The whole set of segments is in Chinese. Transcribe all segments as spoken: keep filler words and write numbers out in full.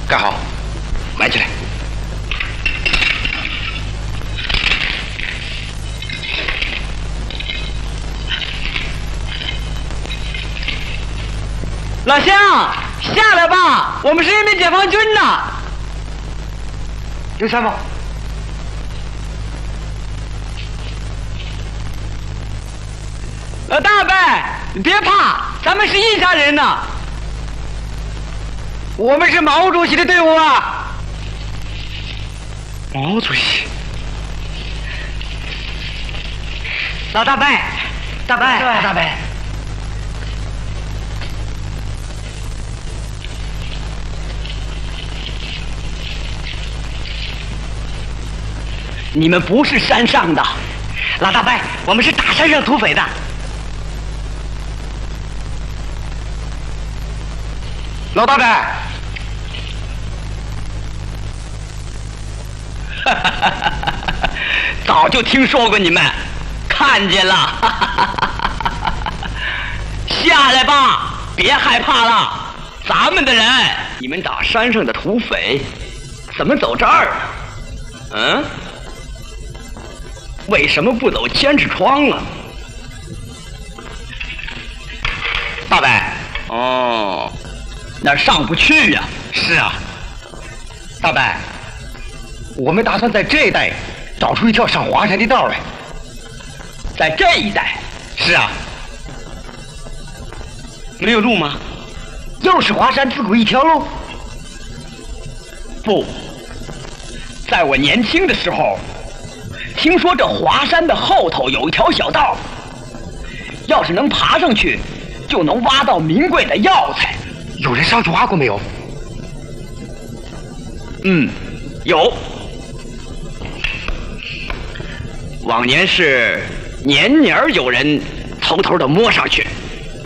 干好，埋起来。 老乡，下来吧，我们是人民解放军呐。 刘参谋。 老大伯，你别怕，咱们是印山人呐。我们是毛主席的队伍啊。 毛主席。 老大伯，大伯， 老大伯。 你们不是山上的，老大伯，我们是大山上土匪的。 老大伯， 早就听说过你们，看见了。下来吧，别害怕了，咱们的人。你们打山上的土匪，怎么走这儿呢？嗯？为什么不走千尺窗啊？大伯，哦。 那儿上不去呀、啊！ 是啊，大伯，我们打算在这一带找出一条上华山的道来。 在这一带？ 是啊。 没有路吗？ 又是华山自古一条路？ 不，在我年轻的时候，听说这华山的后头有一条小道，要是能爬上去，就能挖到名贵的药材。 有人上去挖过没有？ 嗯，有。往年是年年有人偷偷的摸上去。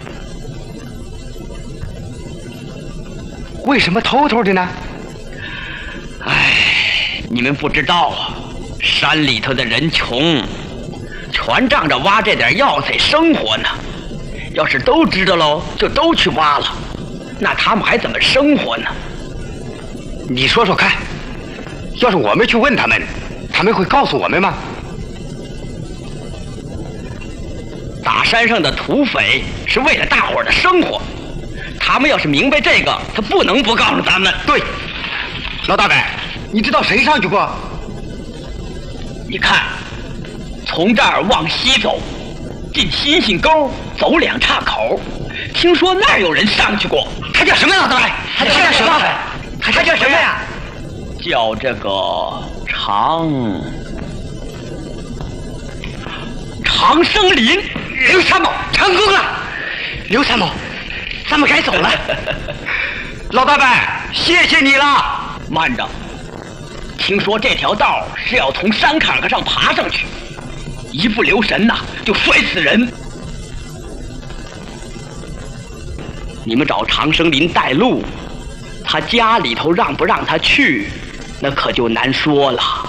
为什么偷偷的呢？ 唉，你们不知道啊，山里头的人穷，全仗着挖这点药材生活呢。要是都知道喽，就都去挖了。 那他们还怎么生活呢？ 你说说看，要是我们去问他们，他们会告诉我们吗？ 打山上的土匪是为了大伙儿的生活，他们要是明白这个，他不能不告诉咱们。 对，老大伯，你知道谁上去过？ 你看，从这儿往西走，进新兴沟，走两岔口。 听说那儿有人上去过， 他叫什么呀，老大伯？ 他叫什么？ 他叫什么呀？ 叫这个长长生林。 刘参谋成功了，刘参谋，咱们该走了。老大伯，谢谢你了。 慢着，听说这条道是要从山坎坎上爬上去，一不留神呐、啊，就摔死人。 你们找长生林带路，他家里头让不让他去，那可就难说了。